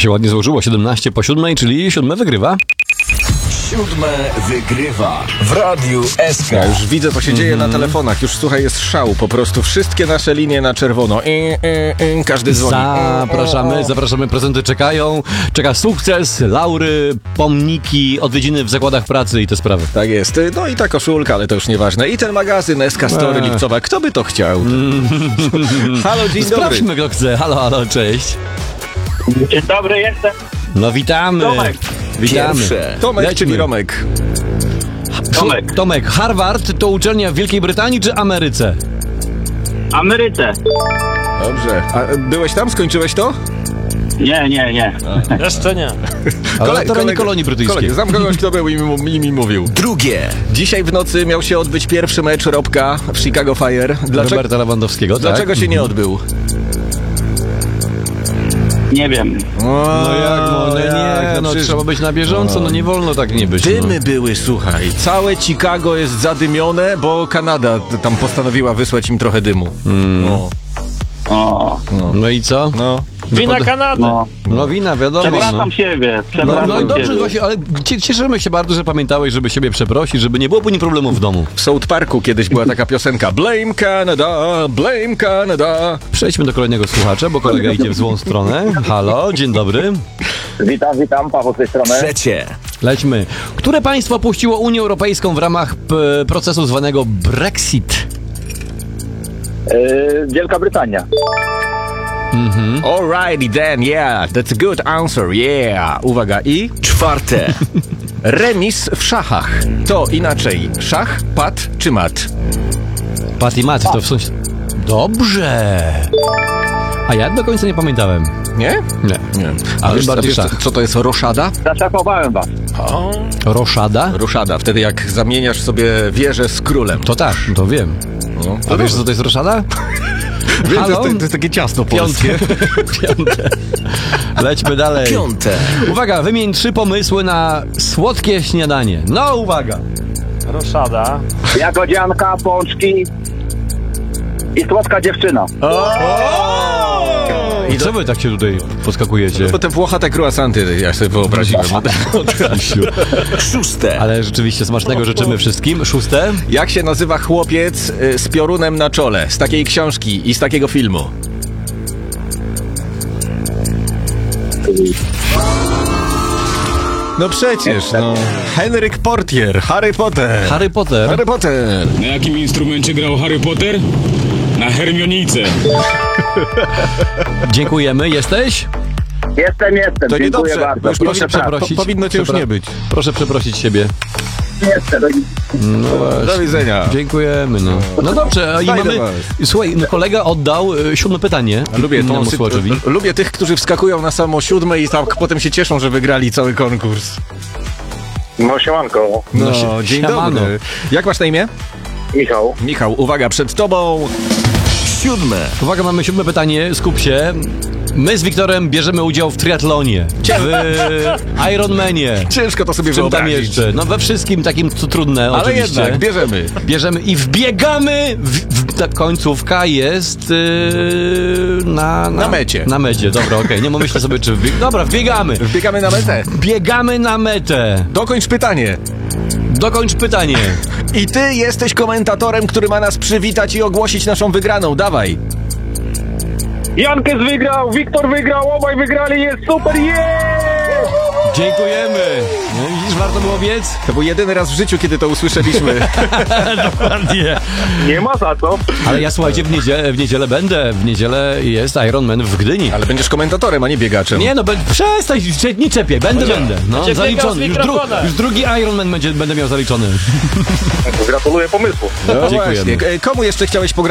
się ładnie złożyło. 17:07, czyli 7 wygrywa. 7 wygrywa w Radiu SK. Ja już widzę, co się dzieje na telefonach. Już, słuchaj, jest szał. Po prostu wszystkie nasze linie na czerwono. Każdy dzwoni. Zapraszamy, prezenty czekają. Czeka sukces, laury, pomniki, odwiedziny w zakładach pracy i te sprawy. Tak jest. No i ta koszulka, ale to już nieważne. I ten magazyn SK Story lipcowa. Kto by to chciał? Halo, dzień dobry. Sprawdźmy, kto chce. Halo, cześć. Dzień dobry, jestem. No witamy. Tomek. Witamy. Pierwsze. Tomek, Lećmy. czyli Romek. Tomek, Harvard to uczelnia w Wielkiej Brytanii czy Ameryce? Ameryce. Dobrze. A byłeś tam? Skończyłeś to? Nie. Jeszcze nie. Ale na terenie kolonii brytyjskiej. Znam kogoś, kto był i mi mówił. Drugie. Dzisiaj w nocy miał się odbyć pierwszy mecz Robka w Chicago Fire. Roberta Lewandowskiego, tak? Dlaczego się nie odbył? Nie wiem. No jak, trzeba być na bieżąco, no nie wolno tak nie być. Dymy były, słuchaj. Całe Chicago jest zadymione, bo Kanada tam postanowiła wysłać im trochę dymu. No i co? Wina Kanady. No wina, wiadomo. Przepraszam siebie. No i dobrze, siebie. właśnie, ale cieszymy się bardzo, że pamiętałeś, żeby siebie przeprosić, żeby nie było później problemów w domu. W South Parku kiedyś była taka piosenka Blame Canada, blame Canada. Przejdźmy do kolejnego słuchacza, bo kolega idzie w złą stronę. Halo, dzień dobry. Witam, Paweł z tej strony. Trzecie. Lećmy. Które państwo opuściło Unię Europejską w ramach procesu zwanego Brexit? Wielka Brytania. Alrighty then, yeah, that's a good answer, yeah. Uwaga, i Czwarte. remis w szachach. To inaczej, szach, pat czy mat? Pat i mat, to w sensie... Dobrze. A ja do końca nie pamiętałem. Nie? Nie. A Ale wiesz, bardziej co, szach. co to jest roszada? Zaszafowałem was. Roszada? Roszada, wtedy jak zamieniasz sobie wieżę z królem. To tak, to wiem. No, A wiesz, co to jest roszada? Wiem, Halo? to jest takie ciasto polskie. Piąte. Lećmy dalej. Piąte. Uwaga, wymień 3 pomysły na słodkie śniadanie. No, uwaga. Roszada. Jagodzianka, pączki i słodka dziewczyna. I co wy tak się tutaj podskakujecie? To te włochate croissanty, ja sobie wyobraziłem. Szóste. Ale rzeczywiście smacznego życzymy wszystkim. 6. Jak się nazywa chłopiec z piorunem na czole? Z takiej książki i z takiego filmu. No przecież, no. Henryk Portier, Harry Potter. Harry Potter. Harry Potter. Na jakim instrumencie grał Harry Potter? Na hermionice. Dziękujemy. Jesteś? Jestem. To Dziękuję niedobrze, bardzo. bo już Proszę przeprosić. powinno cię już nie być. Proszę przeprosić siebie. Jestem. No właśnie. Do widzenia. Dziękujemy, no. No dobrze, i Znajdę mamy... was. Słuchaj, no kolega oddał 7 pytanie. innemu słuchaczowi. Lubię tych, którzy wskakują na samo 7 i tak potem się cieszą, że wygrali cały konkurs. No siemanko. No, dzień siemano. dobry. Jak masz na imię? Michał. Michał, uwaga, przed tobą. Siódme. Uwaga, mamy 7 pytanie, skup się. My z Wiktorem bierzemy udział w triatlonie, w Ironmanie. Ciężko to sobie Czym tam wyobrazić. jeszcze? No we wszystkim takim, co trudne, Ale oczywiście. jednak, bierzemy. Bierzemy i wbiegamy, ta końcówka jest na mecie. Na mecie, dobra, okej, nie myślę sobie, czy dobra, wbiegamy. Wbiegamy na metę. Biegamy na metę. Dokończ pytanie. Dokończ pytanie. I ty jesteś komentatorem, który ma nas przywitać i ogłosić naszą wygraną. Dawaj. Jankes wygrał, Wiktor wygrał, obaj wygrali, jest super, Dziękujemy. No, widzisz, warto było biec? To był jedyny raz w życiu, kiedy to usłyszeliśmy. Dokładnie. Nie ma za co. Ale ja, słuchajcie, w niedzielę będę. W niedzielę jest Ironman w Gdyni. Ale będziesz komentatorem, a nie biegaczem. Nie no, przestań, nie czepiaj, będę. No, Będzie biegał z zaliczony. mikrofonem. Już drugi Ironman będę miał zaliczony. Gratuluję pomysłu. No Dziękujemy. właśnie. Komu jeszcze chciałeś pogratulować?